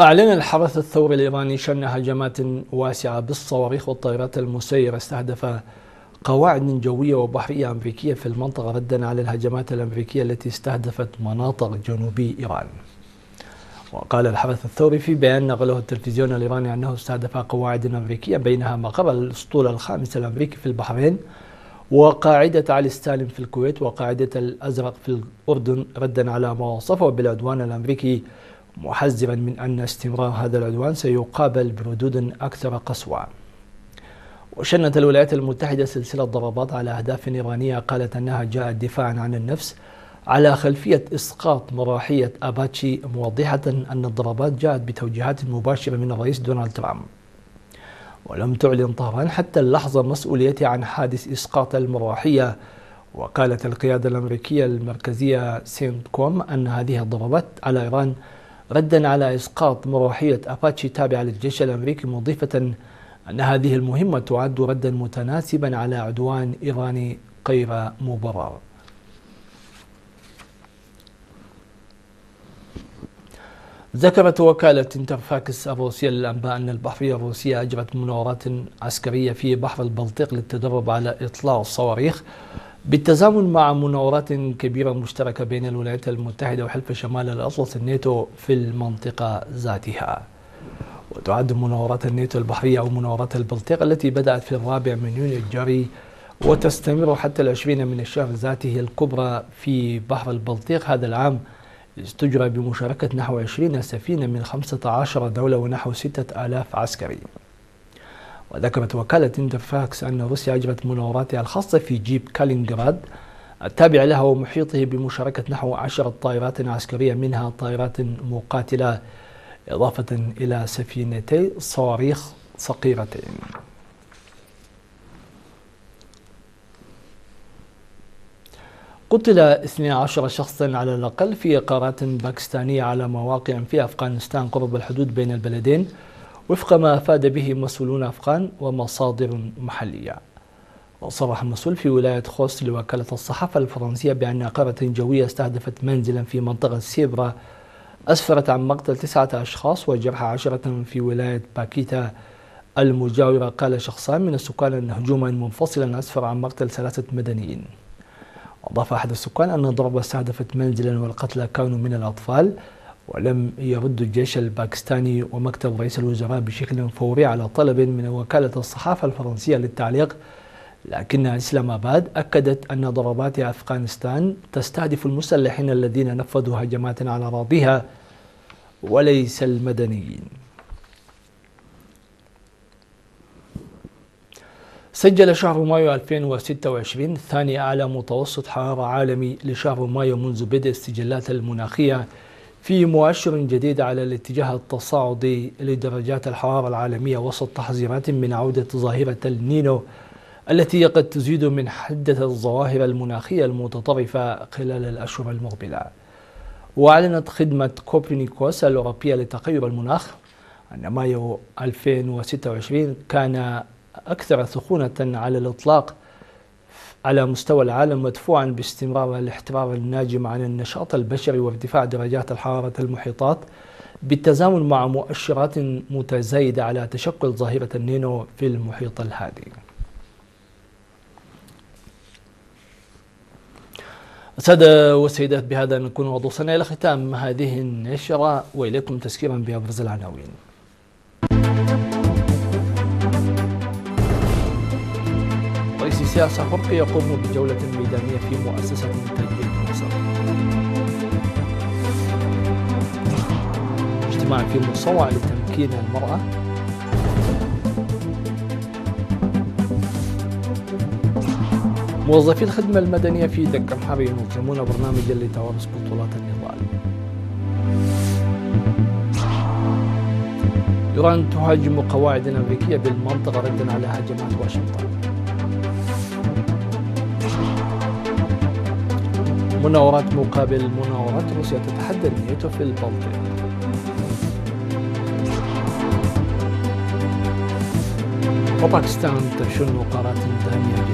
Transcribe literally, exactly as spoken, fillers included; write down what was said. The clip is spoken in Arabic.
أعلن الحرس الثوري الإيراني شن هجمات واسعة بالصواريخ والطائرات المسيرة استهدف قواعد جوية وبحرية أمريكية في المنطقة ردا على الهجمات الأمريكية التي استهدفت مناطق جنوبي إيران. وقال الحرس الثوري في بيان نقله التلفزيون الإيراني أنه استهدف قواعد أمريكية بينها مقر الأسطول الخامس الأمريكي في البحرين وقاعدة علي ستالين في الكويت وقاعدة الأزرق في الأردن ردا على ما وصفه بالعدوان الأمريكي، محذرا من أن استمرار هذا العدوان سيقابل بردود أكثر قسوة. وشنت الولايات المتحدة سلسلة ضربات على أهداف إيرانية قالت أنها جاءت دفاعا عن النفس على خلفية إسقاط مراحية أباتشي، موضحة أن الضربات جاءت بتوجيهات مباشرة من الرئيس دونالد ترامب. ولم تعلن طهران حتى اللحظة مسؤوليتها عن حادث إسقاط المراحية، وقالت القيادة الأمريكية المركزية سينت كوم أن هذه الضربات على إيران ردا على إسقاط مراحية أباتشي تابعة للجيش الأمريكي، مضيفة أن هذه المهمة تعد ردا متناسبا على عدوان إيراني غير مبرر. ذكرت وكالة انترفاكس الروسية للأنباء أن البحرية الروسية أجرت مناورات عسكرية في بحر البلطيق للتدرب على إطلاق الصواريخ بالتزامن مع مناورات كبيرة مشتركة بين الولايات المتحدة وحلف شمال الأطلس الناتو في المنطقة ذاتها. وتعد مناورات الناتو البحرية أو مناورات البلطيق التي بدأت في الرابع من يونيو الجاري وتستمر حتى العشرين من الشهر ذاته الكبرى في بحر البلطيق هذا العام، استجرى بمشاركة نحو عشرين سفينة من خمسة عشر دولة ونحو ستة آلاف عسكري. وذكرت وكالة انترفاكس أن روسيا أجرت مناوراتها الخاصة في جيب كالينغراد التابع لها ومحيطه بمشاركة نحو عشرة طائرات عسكرية منها طائرات مقاتلة، إضافة إلى سفينتي صواريخ صغيرتين. قتل اثني عشر شخصا على الأقل في غارات باكستانية على مواقع في أفغانستان قرب الحدود بين البلدين، وفق ما أفاد به مسؤولون أفغان ومصادر محلية. وصرح مسؤول في ولاية خوست لوكالة الصحافة الفرنسية بأن غارة جوية استهدفت منزلا في منطقة سيبرا أسفرت عن مقتل تسعة أشخاص وجرح عشرة في ولاية باكيتا المجاورة. قال شخصان من السكان أن هجوما منفصلا أسفر عن مقتل ثلاثة مدنيين. أضاف أحد السكان أن الضربة استهدفت منزلا والقتلى كانوا من الأطفال، ولم يرد الجيش الباكستاني ومكتب رئيس الوزراء بشكل فوري على طلب من وكالة الصحافة الفرنسية للتعليق، لكن إسلام آباد أكدت أن ضربات أفغانستان تستهدف المسلحين الذين نفذوا هجمات على أراضيها وليس المدنيين. سجل شهر مايو ألفين وستة وعشرين ثاني أعلى متوسط حرارة عالمي لشهر مايو منذ بدء السجلات المناخية، في مؤشر جديد على الاتجاه التصاعدي لدرجات الحرارة العالمية وسط تحذيرات من عودة ظاهرة النينو التي قد تزيد من حدة الظواهر المناخية المتطرفة خلال الأشهر المقبلة. وأعلنت خدمة كوبرنيكوس الأوروبية لتغير المناخ أن مايو ألفين وستة وعشرين كان أكثر سخونة على الإطلاق على مستوى العالم، مدفوعا باستمرار الاحترار الناجم عن النشاط البشري وارتفاع درجات الحرارة المحيطات بالتزامن مع مؤشرات متزايدة على تشكل ظاهرة النينو في المحيط الهادي. سادة والسيدات، بهذا نكون وضع وصلنا إلى ختام هذه النشرة، وإليكم تذكيرا بأبرز العناوين. رئيس السياسة الفرقي يقوم بجولة ميدانية في مؤسسة تجديد مصر. اجتماع في مصوع لتمكين المرأة. موظفي الخدمة المدنية في دكة محرر ينظمون برنامجا لتوارث بطولات النضال. إيران تهاجم قواعد أمريكية بالمنطقة ردا على هجمات واشنطن. مناورات مقابل مناورات، روسيا تتحدى الناتو في البلطيق. وباكستان تشن قارات دامية